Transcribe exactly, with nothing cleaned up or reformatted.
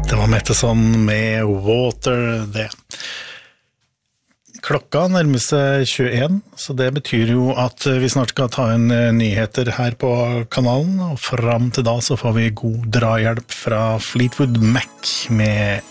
Det var Metteson med Water, det. Klokka nærmer seg tjueen, så det betyr jo at vi snart skal ta en nyheter her på kanalen, og fram til da så får vi god drahjelp fra Fleetwood Mac med